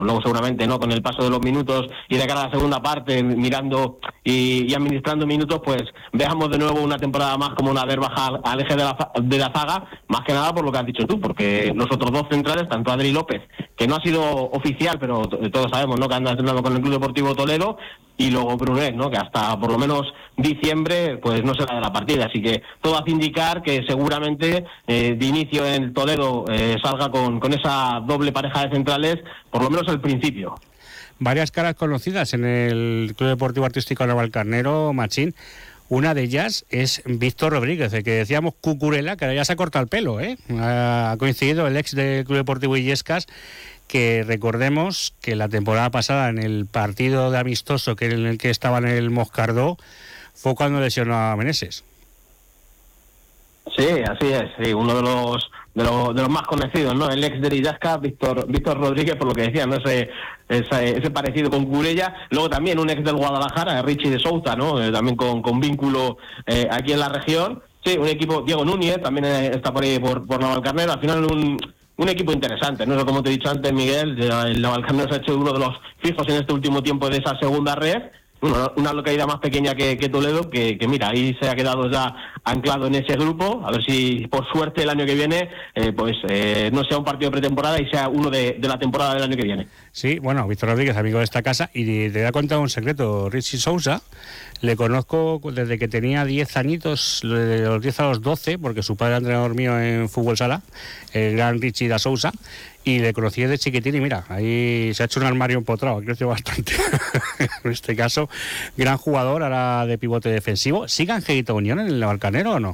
luego seguramente no, con el paso de los minutos y de cara a la segunda parte, mirando y administrando minutos, pues veamos de nuevo una temporada más como una baja al eje de la zaga, más que nada por lo que has dicho tú, porque los otros dos centrales, tanto Adri López, que no ha sido oficial, pero todos sabemos, ¿no?, que anda entrenando con el Club Deportivo Toledo, y luego Brunet, ¿no?, que hasta por lo menos diciembre pues no será de la partida, así que todo hace indicar que seguramente de inicio en el Toledo salga con esa doble pareja de centrales, por lo menos al principio. Varias caras conocidas en el Club Deportivo Artístico Navalcarnero, Machín. Una de ellas es Víctor Rodríguez, el que decíamos Cucurella, que ahora ya se ha cortado el pelo, ¿eh? Ha coincidido el ex del Club Deportivo Illescas, que recordemos que la temporada pasada en el partido de amistoso en el que estaba en el Moscardó fue cuando lesionó a Meneses. Sí, así es, sí, uno de los más conocidos, ¿no? El ex de Illescas, Víctor Rodríguez, por lo que decía, ¿no? Ese parecido con Curella. Luego también un ex del Guadalajara, Richie de Souza, ¿no? También con vínculo aquí en la región. Sí, un equipo, Diego Núñez también está por ahí por Navalcarnero. Al final un equipo interesante, ¿no? Como te he dicho antes, Miguel, el Navalcarnero se ha hecho uno de los fijos en este último tiempo de esa segunda red. Una localidad más pequeña que Toledo, que mira, ahí se ha quedado ya anclado en ese grupo, a ver si por suerte el año que viene no sea un partido de pretemporada y sea uno de la temporada del año que viene. Sí, bueno, Víctor Rodríguez, amigo de esta casa, y te voy a contar un secreto. Richie Sousa, le conozco desde que tenía 10 añitos, de los 10 a los 12, porque su padre era entrenador mío en fútbol sala, el gran Richie da Sousa, y le conocí desde chiquitín y mira, ahí se ha hecho un armario empotrado, ha crecido bastante. En este caso, gran jugador, ahora de pivote defensivo. ¿Sigue Angelito Unión en el Navalcarnero o no?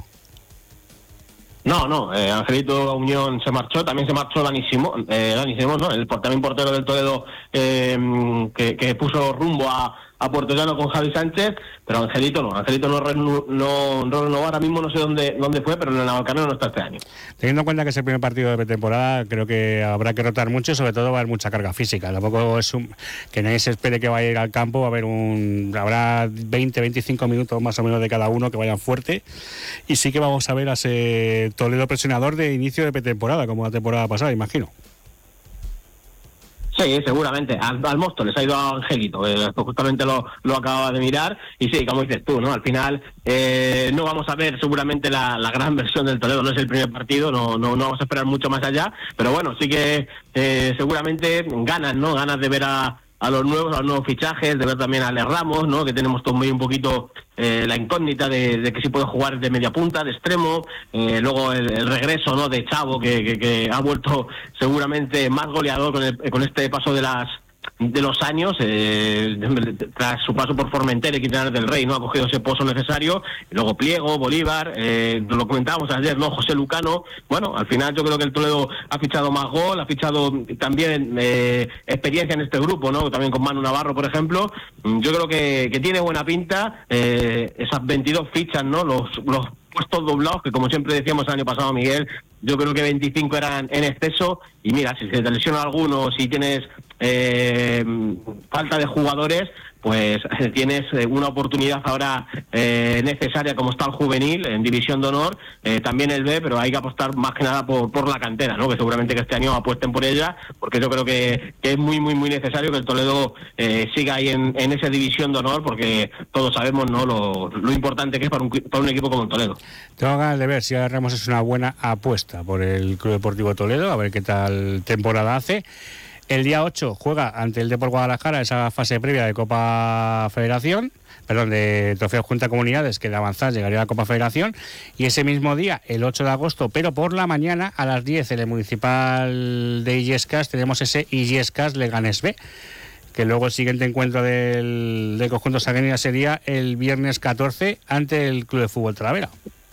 No, Angelito Unión se marchó, también se marchó Dani Simón, ¿no? También portero del Toledo, que puso rumbo a Puerto Llano con Javi Sánchez, pero Angelito no renovó, ahora mismo no sé dónde fue, pero en el Navalcarnero no está este año. Teniendo en cuenta que es el primer partido de pretemporada, creo que habrá que rotar mucho y sobre todo va a haber mucha carga física. Tampoco es que nadie se espere que vaya a ir al campo, habrá 20-25 minutos más o menos de cada uno que vayan fuerte, y sí que vamos a ver a ese Toledo presionador de inicio de pretemporada, como la temporada pasada, imagino. Sí, seguramente. Al Móstoles ha ido a Angelito, justamente lo acababa de mirar, y sí, como dices tú, ¿no? Al final no vamos a ver seguramente la gran versión del Toledo, no es el primer partido, no vamos a esperar mucho más allá, pero bueno, sí que seguramente ganas de ver a los nuevos fichajes, de ver también a Ale Ramos, ¿no? Que tenemos todo muy un poquito la incógnita de que si puede jugar de media punta, de extremo, luego el regreso, ¿no?, de Chavo, que ha vuelto seguramente más goleador con este paso de los años, tras su paso por Formentera y Quintana del Rey, ¿no? Ha cogido ese pozo necesario, y luego Pliego, Bolívar, lo comentábamos ayer, ¿no?, José Lucano. Bueno, al final yo creo que el Toledo ha fichado más gol, ha fichado también experiencia en este grupo, ¿no?, también con Manu Navarro, por ejemplo. Yo creo que tiene buena pinta, esas 22 fichas, ¿no?, los puestos doblados, que como siempre decíamos el año pasado, Miguel, yo creo que 25 eran en exceso, y mira, si se te lesiona alguno, si tienes falta de jugadores, pues tienes una oportunidad ahora necesaria, como está el juvenil en División de Honor, también el B, pero hay que apostar más que nada por la cantera, ¿no? Que seguramente que este año apuesten por ella, porque yo creo que es muy muy muy necesario que el Toledo siga ahí en esa División de Honor, porque todos sabemos, ¿no?, lo importante que es para un equipo como el Toledo. Tengo ganas de ver si ahora Ramos es una buena apuesta por el Club Deportivo Toledo, a ver qué tal temporada hace. El día 8 juega ante el Depor Guadalajara esa fase previa de Copa Federación, de Trofeo Junta Comunidades, que de avanzar llegaría a la Copa Federación, y ese mismo día, el 8 de agosto, pero por la mañana, a las 10 en el Municipal de Illescas, tenemos ese Illescas Leganés B, que luego el siguiente encuentro del conjunto sanguíneo sería el viernes 14 ante el Club de Fútbol Talavera.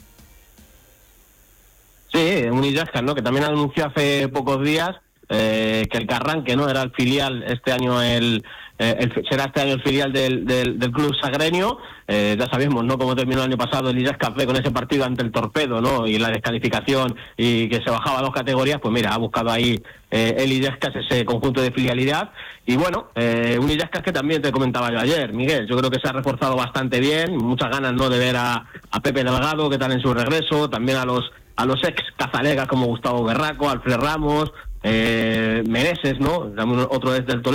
Sí, un Illescas, ¿no?, que también anunció hace pocos días que el Carranque, ¿no?, era el filial este año, será este año el filial del club sagreño. Ya sabemos, ¿no?, cómo terminó el año pasado el Illescas B con ese partido ante el Torpedo, ¿no?, y la descalificación, y que se bajaba a 2 categorías. Pues mira, ha buscado ahí el Illescas ese conjunto de filialidad, y bueno, un Illescas que también te comentaba yo ayer, Miguel, yo creo que se ha reforzado bastante bien, muchas ganas, ¿no?, de ver a Pepe Delgado, que tal en su regreso, también a los ex cazalegas como Gustavo Berraco, Alfred Ramos, Meneses, ¿no? Otro desde el Toledo.